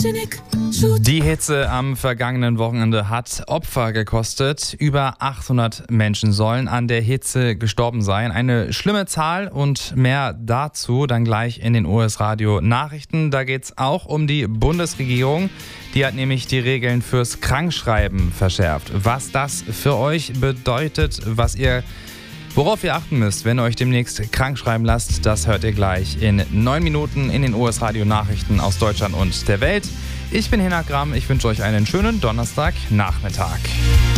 Die Hitze am vergangenen Wochenende hat Opfer gekostet. Über 800 Menschen sollen an der Hitze gestorben sein. Eine schlimme Zahl und mehr dazu dann gleich in den US-Radio Nachrichten. Da geht es auch um die Bundesregierung. Die hat nämlich die Regeln fürs Krankschreiben verschärft. Was das für euch bedeutet, worauf ihr achten müsst, wenn ihr euch demnächst krank schreiben lasst, das hört ihr gleich in 9 Minuten in den US-Radio Nachrichten aus Deutschland und der Welt. Ich bin Hinak Gramm, ich wünsche euch einen schönen Donnerstagnachmittag.